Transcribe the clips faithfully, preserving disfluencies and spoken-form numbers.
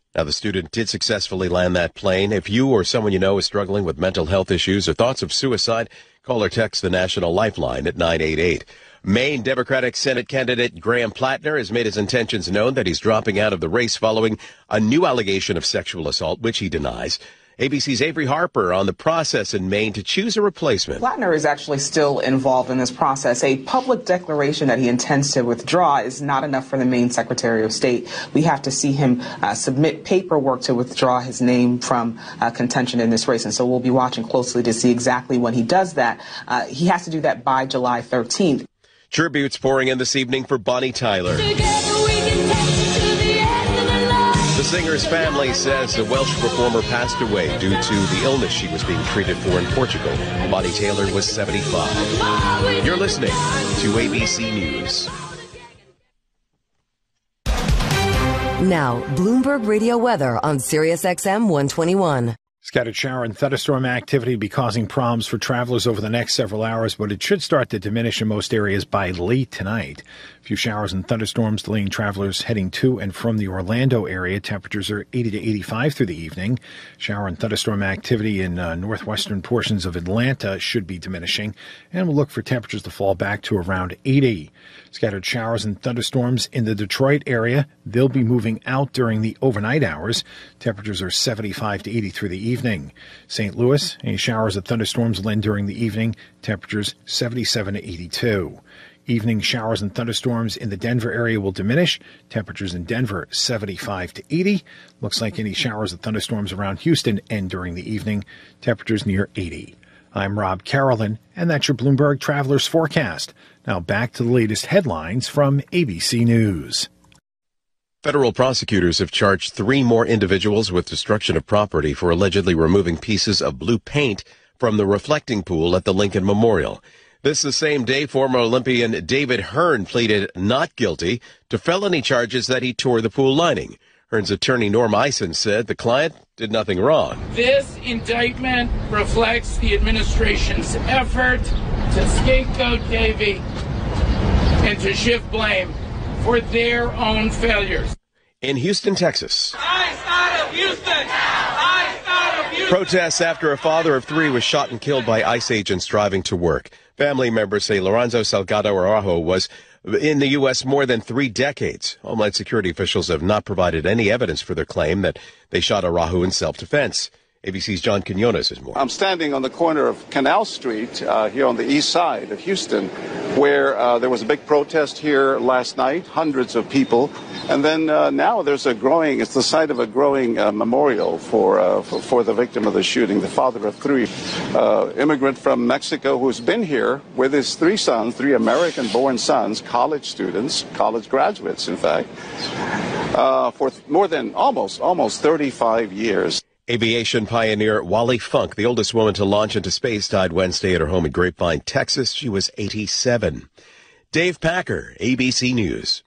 Now, the student did successfully land that plane. If you or someone you know is struggling with mental health issues or thoughts of suicide, call or text the National Lifeline at nine eight eight. Maine Democratic Senate candidate Graham Plattner has made his intentions known that he's dropping out of the race following a new allegation of sexual assault, which he denies. A B C's Avery Harper on the process in Maine to choose a replacement. Plattner is actually still involved in this process. A public declaration that he intends to withdraw is not enough for the Maine Secretary of State. We have to see him uh, submit paperwork to withdraw his name from uh, contention in this race. And so we'll be watching closely to see exactly when he does that. Uh, he has to do that by July thirteenth. Tributes pouring in this evening for Bonnie Tyler. The singer's family says the Welsh performer passed away due to the illness she was being treated for in Portugal. Bonnie Tyler was seventy-five. You're listening to A B C News. Now, Bloomberg Radio weather on Sirius X M one twenty-one. Scattered shower and thunderstorm activity be causing problems for travelers over the next several hours, but it should start to diminish in most areas by late tonight. A few showers and thunderstorms delaying travelers heading to and from the Orlando area. Temperatures are eighty to eighty-five through the evening. Shower and thunderstorm activity in uh, northwestern portions of Atlanta should be diminishing, and we'll look for temperatures to fall back to around eighty. Scattered showers and thunderstorms in the Detroit area. They'll be moving out during the overnight hours. Temperatures are seventy-five to eighty through the evening. Saint Louis, any showers and thunderstorms will end during the evening. Temperatures seventy-seven to eighty-two. Evening showers and thunderstorms in the Denver area will diminish. Temperatures in Denver seventy-five to eighty. Looks like any showers and thunderstorms around Houston end during the evening. Temperatures near eighty. I'm Rob Carolyn, and that's your Bloomberg Travelers Forecast. Now back to the latest headlines from A B C News. Federal prosecutors have charged three more individuals with destruction of property for allegedly removing pieces of blue paint from the reflecting pool at the Lincoln Memorial. This the same day former Olympian David Hearn pleaded not guilty to felony charges that he tore the pool lining. Hearn's attorney Norm Eisen said the client did nothing wrong. This indictment reflects the administration's effort to scapegoat Davey and to shift blame for their own failures. In Houston, Texas. Ice out of Houston! Ice out of Houston! Protests after a father of three was shot and killed by ICE agents driving to work. Family members say Lorenzo Salgado Araujo was in the U S more than three decades. Homeland Security officials have not provided any evidence for their claim that they shot Araujo in self-defense. A B C's John Quinones has more. I'm standing on the corner of Canal Street uh, here on the east side of Houston, where uh, there was a big protest here last night, hundreds of people. And then uh, now there's a growing, it's the site of a growing uh, memorial for, uh, for for the victim of the shooting, the father of three, uh, immigrant from Mexico who's been here with his three sons, three American-born sons, college students, college graduates, in fact, uh, for more than almost, almost thirty-five years. Aviation pioneer Wally Funk, the oldest woman to launch into space, died Wednesday at her home in Grapevine, Texas. She was eighty-seven. Dave Packer, A B C News.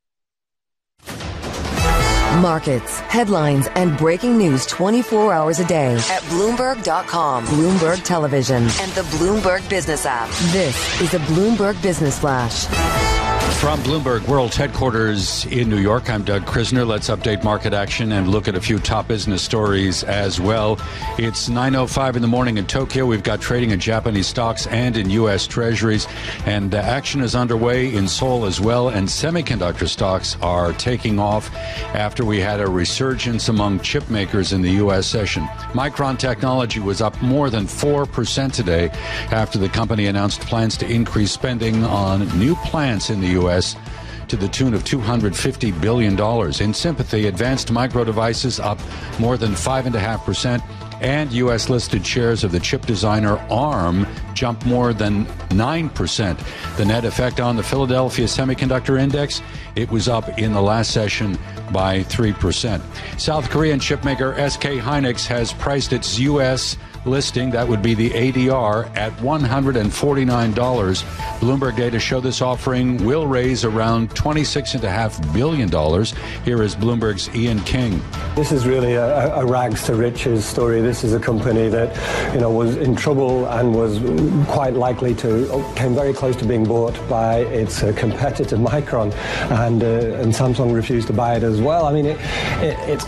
Markets, headlines, and breaking news twenty-four hours a day at Bloomberg dot com, Bloomberg Television, and the Bloomberg Business app. This is a Bloomberg Business Flash. From Bloomberg World Headquarters in New York, I'm Doug Krisner. Let's update market action and look at a few top business stories as well. It's nine oh five in the morning in Tokyo. We've got trading in Japanese stocks and in U S Treasuries. And uh, action is underway in Seoul as well. And semiconductor stocks are taking off after we had a resurgence among chip makers in the U S session. Micron Technology was up more than four percent today after the company announced plans to increase spending on new plants in the U S to the tune of two hundred fifty billion dollars. In sympathy, Advanced Micro Devices up more than five point five percent, and U S-listed shares of the chip designer ARM jumped more than nine percent. The net effect on the Philadelphia Semiconductor Index, it was up in the last session by three percent. South Korean chipmaker S K Hynix has priced its U S listing, that would be the A D R, at one hundred forty-nine dollars. Bloomberg data show this offering will raise around twenty-six point five billion dollars. Here is Bloomberg's Ian King. This is really a, a rags to riches story. This is a company that, you know, was in trouble and was quite likely to, came very close to being bought by its uh, competitor Micron, and uh, and Samsung refused to buy it as well. I mean, it, it, it's